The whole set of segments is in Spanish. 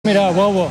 Mira, bobo.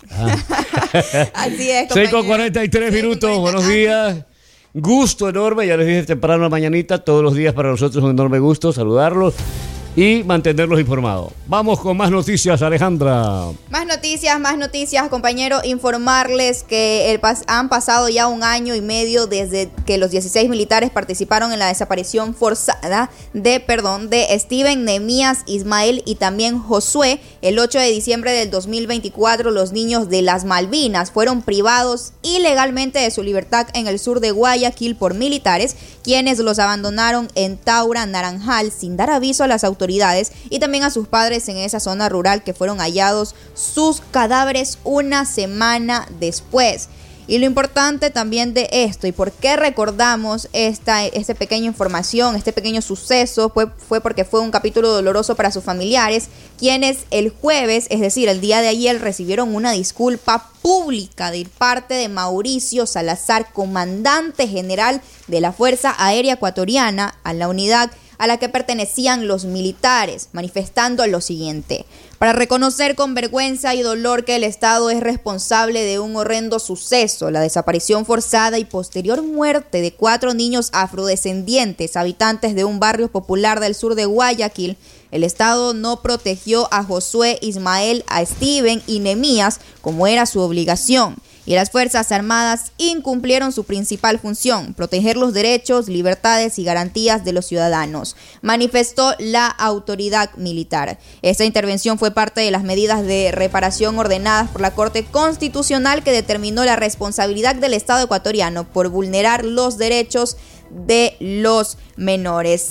Así es, 6:43 buenos días. Gusto enorme, ya les dije temprano a la mañanita, todos los días para nosotros es un enorme gusto saludarlos y mantenerlos informados. Vamos con más noticias, Alejandra. Más noticias, compañero. Informarles que han pasado ya 1 año y medio desde que los 16 militares participaron en la desaparición forzada de Steven, Nehemías, Ismael y también Josué. El 8 de diciembre del 2024, los niños de las Malvinas fueron privados ilegalmente de su libertad en el sur de Guayaquil por militares, quienes los abandonaron en Taura, Naranjal, sin dar aviso a las autoridades y también a sus padres en esa zona rural, que fueron hallados sus cadáveres 1 semana después. Y lo importante también de esto y por qué recordamos esta pequeña información, este pequeño suceso, fue porque fue un capítulo doloroso para sus familiares, quienes el jueves, es decir, el día de ayer, recibieron una disculpa pública de parte de Mauricio Salazar, comandante general de la Fuerza Aérea Ecuatoriana, a la unidad a la que pertenecían los militares, manifestando lo siguiente: para reconocer con vergüenza y dolor que el Estado es responsable de un horrendo suceso, la desaparición forzada y posterior muerte de 4 niños afrodescendientes, habitantes de un barrio popular del sur de Guayaquil. El Estado no protegió a Josué, Ismael, a Steven y Nehemías como era su obligación. Y las Fuerzas Armadas incumplieron su principal función: proteger los derechos, libertades y garantías de los ciudadanos, manifestó la autoridad militar. Esta intervención fue parte de las medidas de reparación ordenadas por la Corte Constitucional, que determinó la responsabilidad del Estado ecuatoriano por vulnerar los derechos de los menores.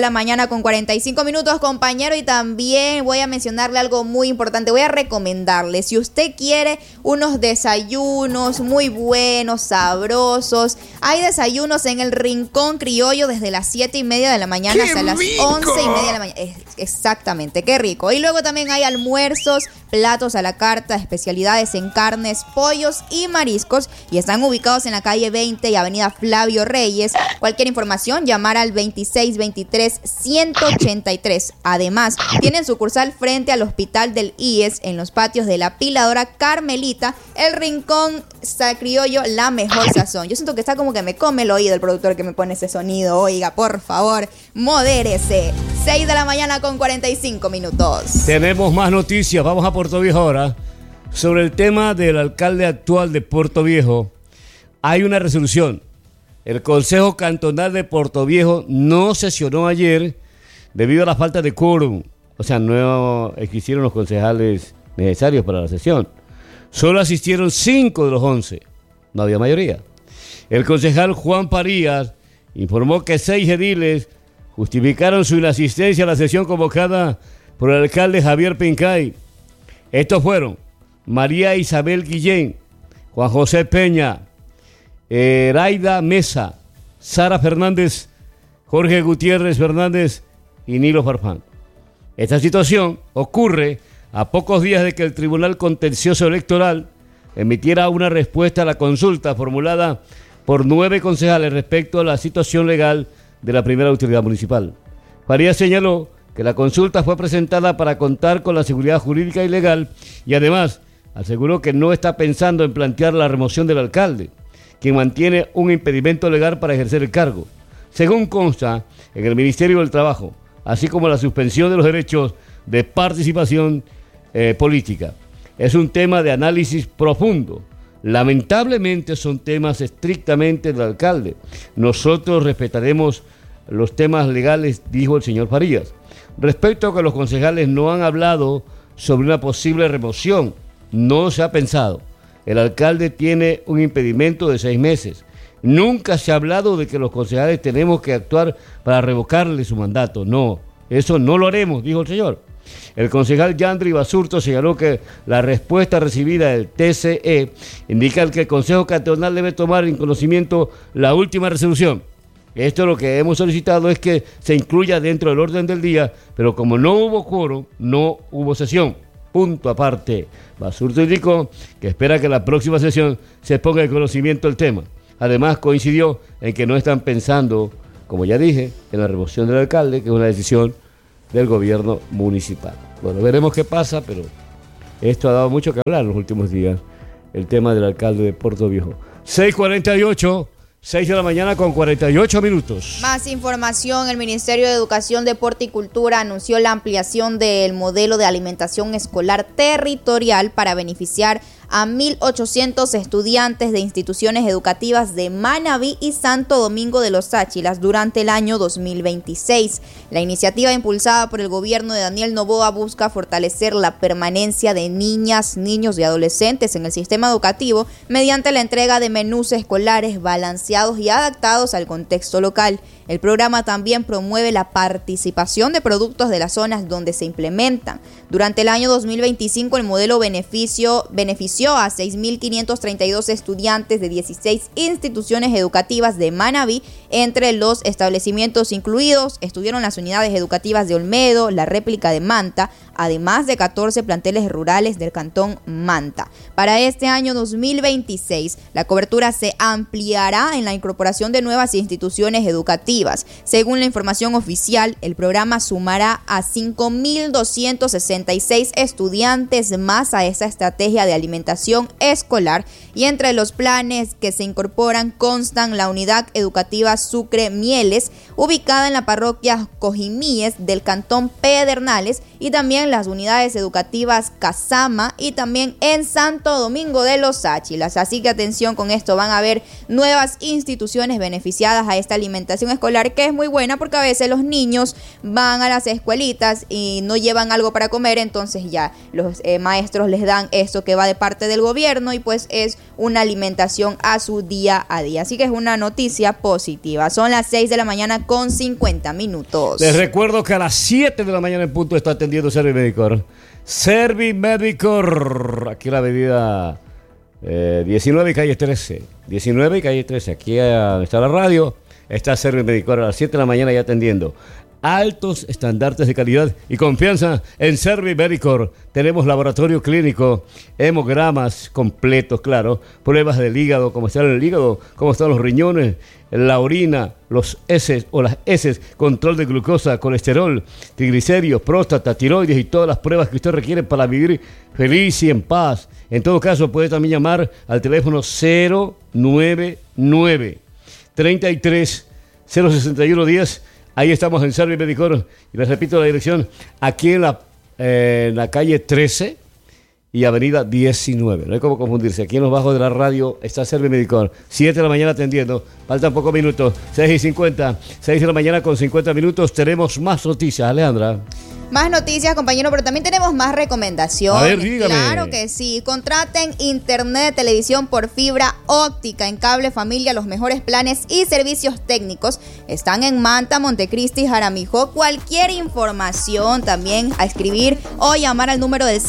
6:45 compañero, y también voy a mencionarle algo muy importante. Voy a recomendarle, si usted quiere unos desayunos muy buenos, sabrosos, hay desayunos en el Rincón Criollo desde las 7:30 de la mañana hasta las 11:30 de la mañana. Exactamente, qué rico. Y luego también hay almuerzos, platos a la carta, especialidades en carnes, pollos y mariscos, y están ubicados en la calle 20 y avenida Flavio Reyes. Cualquier información, llamar al 2623-183. Además, tienen sucursal frente al Hospital del IES, en los patios de la Piladora Carmelita. El Rincón Criollo, la mejor sazón. Yo siento que está como que me come el oído el productor que me pone ese sonido. Oiga, por favor, modérese. 6:45. Tenemos más noticias. Vamos a Puerto Viejo ahora. Sobre el tema del alcalde actual de Puerto Viejo, hay una resolución. El Consejo Cantonal de Puerto Viejo no sesionó ayer debido a la falta de quórum. O sea, no existieron los concejales necesarios para la sesión. Solo asistieron 5 de los 11. No había mayoría. El concejal Juan Parías informó que 6 ediles justificaron su inasistencia a la sesión convocada por el alcalde Javier Pincay. Estos fueron María Isabel Guillén, Juan José Peña, Raida Mesa, Sara Fernández, Jorge Gutiérrez Fernández y Nilo Farfán. Esta situación ocurre a pocos días de que el Tribunal Contencioso Electoral emitiera una respuesta a la consulta formulada por 9 concejales respecto a la situación legal de la primera autoridad municipal. Farías señaló que la consulta fue presentada para contar con la seguridad jurídica y legal, y además aseguró que no está pensando en plantear la remoción del alcalde, quien mantiene un impedimento legal para ejercer el cargo, según consta en el Ministerio del Trabajo, así como la suspensión de los derechos de participación política. Es un tema de análisis profundo. Lamentablemente son temas estrictamente del alcalde. Nosotros respetaremos los temas legales, dijo el señor Farías. Respecto a que los concejales no han hablado sobre una posible remoción, no se ha pensado. El alcalde tiene un impedimento de 6 meses. Nunca se ha hablado de que los concejales tenemos que actuar para revocarle su mandato. No, eso no lo haremos, dijo el señor. El concejal Yandri Basurto señaló que la respuesta recibida del TCE indica que el Consejo Cantonal debe tomar en conocimiento la última resolución. Esto lo que hemos solicitado es que se incluya dentro del orden del día, pero como no hubo quórum, no hubo sesión. Punto aparte. Basurto indicó que espera que la próxima sesión se ponga en conocimiento el tema. Además, coincidió en que no están pensando, como ya dije, en la remoción del alcalde, que es una decisión del gobierno municipal. Bueno, veremos qué pasa, pero Esto ha dado mucho que hablar en los últimos días, el tema del alcalde de Puerto Viejo. 6:48, 6 de la mañana con 48 minutos. Más información, el Ministerio de Educación, Deporte y Cultura anunció la ampliación del modelo de alimentación escolar territorial para beneficiar a 1.800 estudiantes de instituciones educativas de Manabí y Santo Domingo de los Áchilas durante el año 2026. La iniciativa impulsada por el gobierno de Daniel Noboa busca fortalecer la permanencia de niñas, niños y adolescentes en el sistema educativo mediante la entrega de menús escolares balanceados y adaptados al contexto local. El programa también promueve la participación de productos de las zonas donde se implementan. Durante el año 2025, el modelo benefició a 6.532 estudiantes de 16 instituciones educativas de Manabí. Entre los establecimientos incluidos estuvieron las unidades educativas de Olmedo, la réplica de Manta, además de 14 planteles rurales del cantón Manta. Para este año 2026, la cobertura se ampliará en la incorporación de nuevas instituciones educativas. Según la información oficial, el programa sumará a 5.266 estudiantes más a esa estrategia de alimentación escolar, y entre los planes que se incorporan constan la unidad educativa Sucre Mieles, ubicada en la parroquia Cojimíes del cantón Pedernales, y también las unidades educativas Casama y también en Santo Domingo de los Áchilas. Así que atención con esto, van a haber nuevas instituciones beneficiadas a esta alimentación escolar, que es muy buena porque a veces los niños van a las escuelitas y no llevan algo para comer, entonces ya los maestros les dan esto que va de parte del gobierno y pues es una alimentación a su día a día. Así que es una noticia positiva. Son las 6 de la mañana con 50 minutos. Les recuerdo que a las 7 de la mañana en punto está atendiendo Servimedicor. Servimedicor, aquí la avenida 19 y calle 13. 19 y calle 13, aquí está la radio. Está Servimedicor a las 7 de la mañana ya atendiendo. Altos estandartes de calidad y confianza en Servimedicor. Tenemos laboratorio clínico, hemogramas completos, claro, pruebas del hígado, cómo está el hígado, cómo están los riñones, la orina, los heces o las heces, control de glucosa, colesterol, triglicéridos, próstata, tiroides y todas las pruebas que usted requiere para vivir feliz y en paz. En todo caso, puede también llamar al teléfono 099 33 061 10. Ahí estamos en Servimedicor. Y les repito la dirección, aquí en la calle 13 y avenida 19. No hay cómo confundirse. Aquí en los bajos de la radio está Servimedicor. 7 de la mañana atendiendo. Faltan pocos minutos. 6:50. 6 de la mañana con 50 minutos. Tenemos más noticias, Alejandra. Más noticias, compañero, pero también tenemos más recomendaciones. A ver, dígame. Claro que sí. Contraten internet, televisión por fibra óptica en Cable Familia. Los mejores planes y servicios técnicos están en Manta, Montecristi, Jaramillo. Cualquier información también a escribir o llamar al número del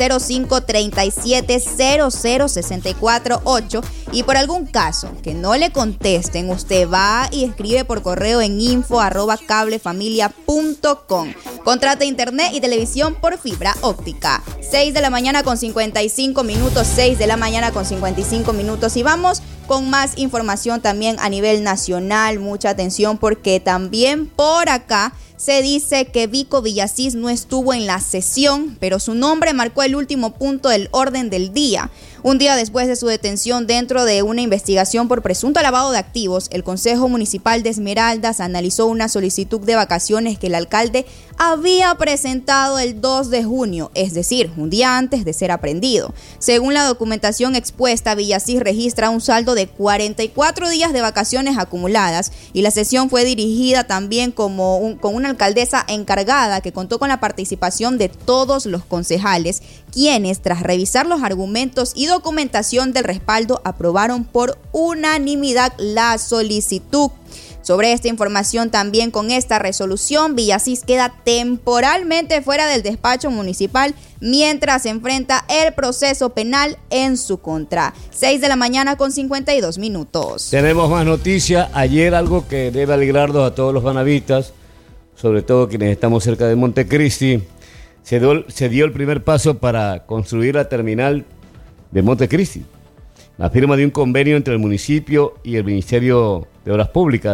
0537-00648. Y por algún caso que no le contesten, usted va y escribe por correo en info@cablefamilia.com. Contrate internet y televisión por fibra óptica. 6 de la mañana con 55 minutos, 6 de la mañana con 55 minutos. Y vamos con más información también a nivel nacional. Mucha atención porque también por acá se dice que Vico Villasís no estuvo en la sesión, pero su nombre marcó el último punto del orden del día. Un día después de su detención dentro de una investigación por presunto lavado de activos, el Consejo Municipal de Esmeraldas analizó una solicitud de vacaciones que el alcalde había presentado el 2 de junio, es decir, un día antes de ser aprehendido. Según la documentación expuesta, Villasís registra un saldo de 44 días de vacaciones acumuladas y la sesión fue dirigida también con una alcaldesa encargada que contó con la participación de todos los concejales, quienes, tras revisar los argumentos y documentación del respaldo, aprobaron por unanimidad la solicitud. Sobre esta información también, con esta resolución, Villasís queda temporalmente fuera del despacho municipal mientras se enfrenta el proceso penal en su contra. 6 de la mañana con 52 minutos. Tenemos más noticias. Ayer algo que debe alegrarnos a todos los manavitas, sobre todo quienes estamos cerca de Montecristi. Se dio el primer paso para construir la terminal de Montecristi. La firma de un convenio entre el municipio y el Ministerio de Obras Públicas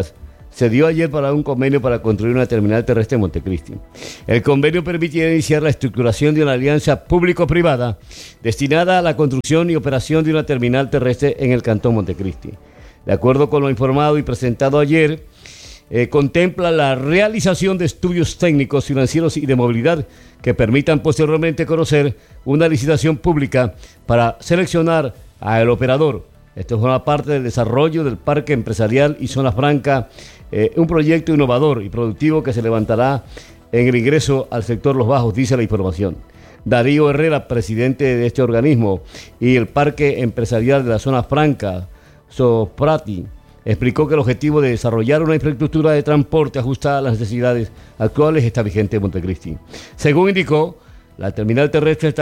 se dio ayer para un convenio para construir una terminal terrestre en Montecristi. El convenio permitirá iniciar la estructuración de una alianza público-privada destinada a la construcción y operación de una terminal terrestre en el Cantón Montecristi. De acuerdo con lo informado y presentado ayer, contempla la realización de estudios técnicos, financieros y de movilidad que permitan posteriormente conocer una licitación pública para seleccionar al operador. Esto es una parte del desarrollo del Parque Empresarial y Zona Franca, un proyecto innovador y productivo que se levantará en el ingreso al sector Los Bajos, dice la información. Darío Herrera, presidente de este organismo, y el Parque Empresarial de la Zona Franca, Soprati, explicó que el objetivo de desarrollar una infraestructura de transporte ajustada a las necesidades actuales está vigente en Montecristi. Según indicó, la terminal terrestre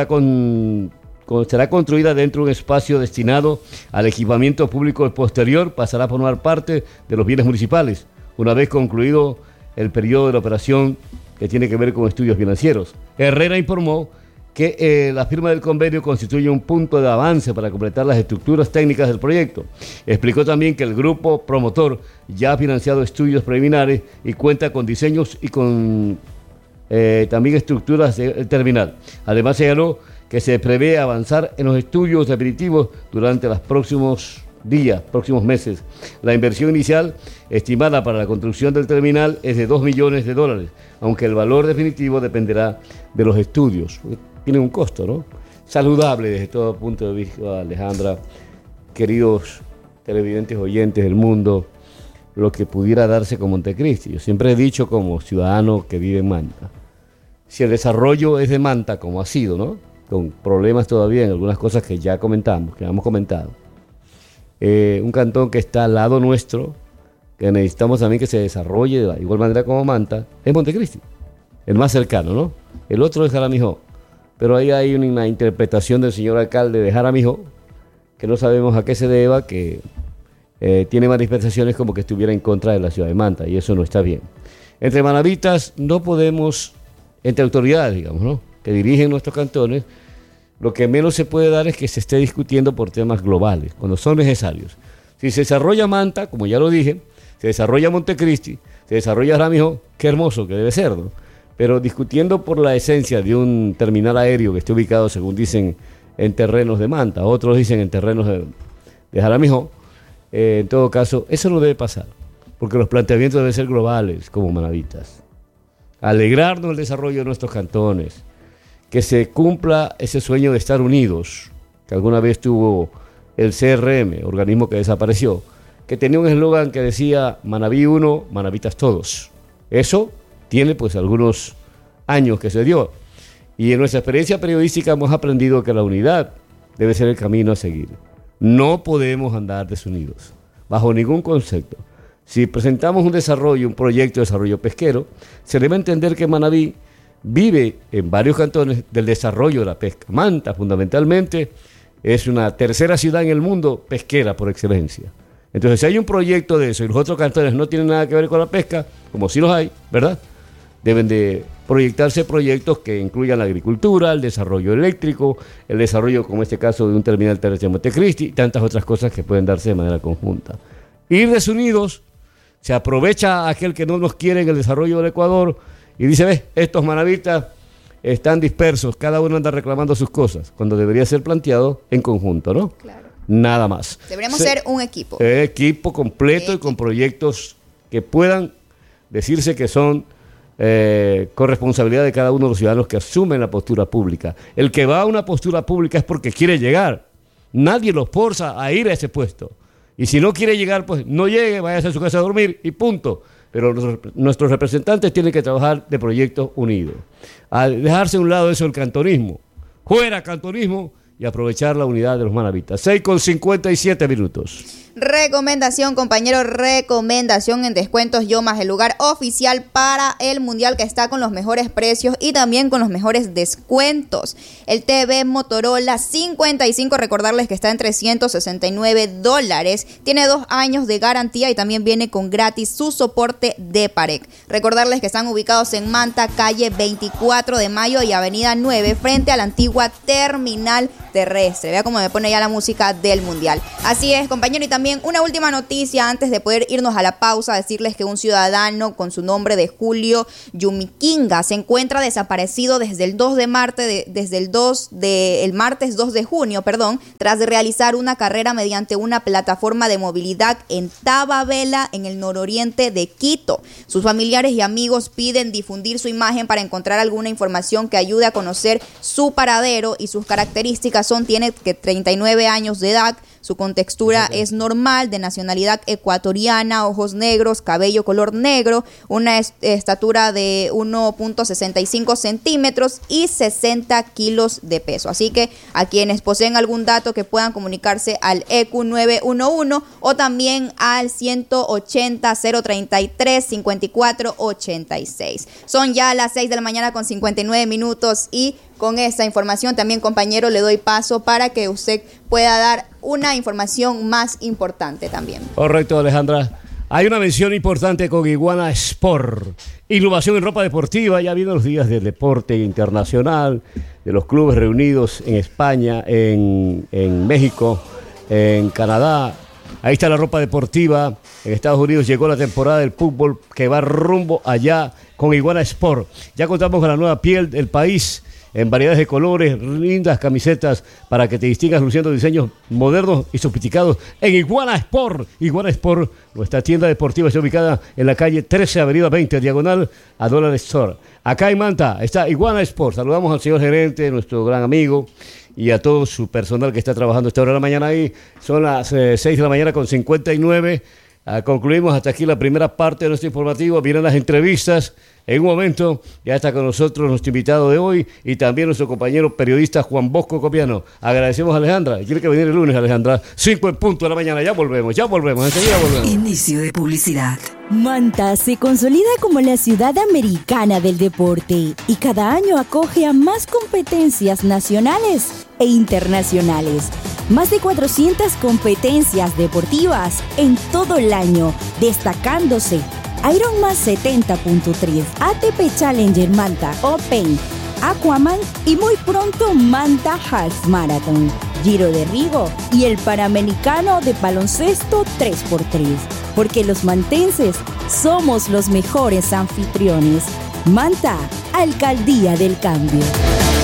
será construida dentro de un espacio destinado al equipamiento público posterior, pasará a formar parte de los bienes municipales, una vez concluido el periodo de la operación que tiene que ver con estudios financieros. Herrera informó que la firma del convenio constituye un punto de avance para completar las estructuras técnicas del proyecto. Explicó también que el grupo promotor ya ha financiado estudios preliminares y cuenta con diseños y con también estructuras del terminal. Además señaló que se prevé avanzar en los estudios definitivos durante los próximos meses. La inversión inicial estimada para la construcción del terminal es de $2 millones, aunque el valor definitivo dependerá de los estudios. Tiene un costo, ¿no? Saludable desde todo punto de vista, Alejandra, queridos televidentes oyentes del mundo, lo que pudiera darse con Montecristi. Yo siempre he dicho como ciudadano que vive en Manta, si el desarrollo es de Manta, como ha sido, ¿no?, con problemas todavía en algunas cosas que ya comentamos, que hemos comentado, un cantón que está al lado nuestro, que necesitamos también que se desarrolle de la igual manera como Manta, es Montecristi, el más cercano, ¿no? El otro es Jaramijó, pero ahí hay una interpretación del señor alcalde de Jaramijó, que no sabemos a qué se deba, que tiene manifestaciones como que estuviera en contra de la ciudad de Manta, y eso no está bien. Entre manavitas no podemos, entre autoridades, digamos, ¿no?, que dirigen nuestros cantones, lo que menos se puede dar es que se esté discutiendo por temas globales, cuando son necesarios. Si se desarrolla Manta, como ya lo dije, se desarrolla Montecristi, se desarrolla Jaramijó, qué hermoso que debe ser, ¿no? Pero discutiendo por la esencia de un terminal aéreo que esté ubicado, según dicen, en terrenos de Manta, otros dicen en terrenos de Jaramijó, en todo caso, eso no debe pasar, porque los planteamientos deben ser globales, como manavitas. Alegrarnos del desarrollo de nuestros cantones, que se cumpla ese sueño de estar unidos, que alguna vez tuvo el CRM, organismo que desapareció, que tenía un eslogan que decía Manaví uno, manavitas todos. Eso tiene pues algunos años que se dio, y en nuestra experiencia periodística hemos aprendido que la unidad debe ser el camino a seguir. No podemos andar desunidos, bajo ningún concepto. Si presentamos un desarrollo, un proyecto de desarrollo pesquero, se debe entender que Manaví vive en varios cantones del desarrollo de la pesca. Manta, fundamentalmente, es una tercera ciudad en el mundo pesquera por excelencia. Entonces, si hay un proyecto de eso y los otros cantones no tienen nada que ver con la pesca, como sí los hay, ¿verdad?, deben de proyectarse proyectos que incluyan la agricultura, el desarrollo eléctrico, el desarrollo, como en este caso, de un terminal terrestre de Montecristi y tantas otras cosas que pueden darse de manera conjunta. Ir desunidos, se aprovecha aquel que no nos quiere en el desarrollo del Ecuador y dice, ves, estos manavitas están dispersos, cada uno anda reclamando sus cosas, cuando debería ser planteado en conjunto, ¿no? Claro. Nada más. Deberíamos ser un equipo. Equipo completo y con proyectos que puedan decirse que son con responsabilidad de cada uno de los ciudadanos que asumen la postura pública. El que va a una postura pública es porque quiere llegar. Nadie los forza a ir a ese puesto. Y si no quiere llegar, pues no llegue, vaya a su casa a dormir y punto. Pero nuestros representantes tienen que trabajar de proyectos unidos. A dejarse a un lado eso el cantonismo. Fuera cantonismo y aprovechar la unidad de los manavitas. 6:57. Recomendación, compañero, recomendación en Descuentos Yomas, el lugar oficial para el Mundial que está con los mejores precios y también con los mejores descuentos. El TV Motorola 55, recordarles que está en $369, tiene 2 años de garantía y también viene con gratis su soporte de Parec. Recordarles que están ubicados en Manta, calle 24 de Mayo y avenida 9, frente a la antigua terminal terrestre. Vea cómo me pone ya la música del Mundial. Así es, compañero, y también también una última noticia antes de poder irnos a la pausa, decirles que un ciudadano con su nombre de Julio Yumiquinga se encuentra desaparecido desde el martes 2 de junio, tras de realizar una carrera mediante una plataforma de movilidad en Tababela, en el nororiente de Quito. Sus familiares y amigos piden difundir su imagen para encontrar alguna información que ayude a conocer su paradero, y sus características tiene 39 años de edad, su contextura es normal, de nacionalidad ecuatoriana, ojos negros, cabello color negro, una estatura de 1.65 centímetros y 60 kilos de peso. Así que a quienes poseen algún dato que puedan comunicarse al EQ 911 o también al 180-033-5486. Son ya las 6 de la mañana con 59 minutos y con esta información también, compañero, le doy paso para que usted pueda dar una información más importante también. Correcto, Alejandra. Hay una mención importante con Iguana Sport. Innovación en ropa deportiva. Ya vienen los días del deporte internacional, de los clubes reunidos en España, en México, en Canadá. Ahí está la ropa deportiva. En Estados Unidos llegó la temporada del fútbol que va rumbo allá con Iguana Sport. Ya contamos con la nueva piel del país, en variedades de colores, lindas camisetas para que te distingas luciendo diseños modernos y sofisticados en Iguana Sport. Iguana Sport, nuestra tienda deportiva, está ubicada en la calle 13, avenida 20, diagonal a Dollar Store. Acá en Manta está Iguana Sport. Saludamos al señor gerente, nuestro gran amigo, y a todo su personal que está trabajando esta hora de la mañana ahí. Son las 6 de la mañana con 59. Concluimos hasta aquí la primera parte de nuestro informativo. Vienen las entrevistas. En un momento ya está con nosotros nuestro invitado de hoy y también nuestro compañero periodista Juan Bosco Copiano. Agradecemos a Alejandra. Tiene que venir el lunes, Alejandra. 5 en punto de la mañana. Ya volvemos. Enseguida volvemos. Inicio de publicidad. Manta se consolida como la ciudad americana del deporte y cada año acoge a más competencias nacionales e internacionales. Más de 400 competencias deportivas en todo el año, destacándose Ironman 70.3, ATP Challenger Manta Open, Aquaman y muy pronto Manta Half Marathon, Giro de Rigo y el Panamericano de baloncesto 3x3. Porque los mantenses somos los mejores anfitriones. Manta, Alcaldía del Cambio.